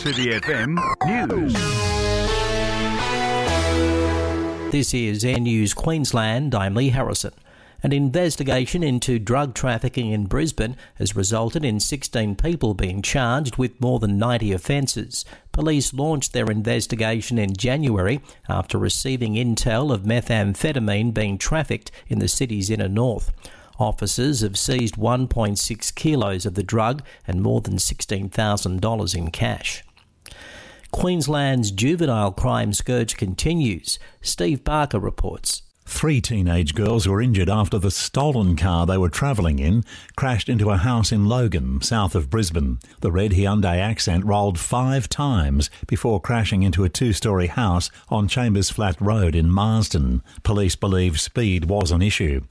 City FM News. This is Air News Queensland. I'm Lee Harrison. An investigation into drug trafficking in Brisbane has resulted in 16 people being charged with more than 90 offences. Police launched their investigation in January after receiving intel of methamphetamine being trafficked in the city's inner north. Officers have seized 1.6 kilos of the drug and more than $16,000 in cash. Queensland's juvenile crime scourge continues. Steve Barker reports. 3 teenage girls were injured after the stolen car they were travelling in crashed into a house in Logan, south of Brisbane. The red Hyundai Accent rolled 5 times before crashing into a 2-storey house on Chambers Flat Road in Marsden. Police believe speed was an issue.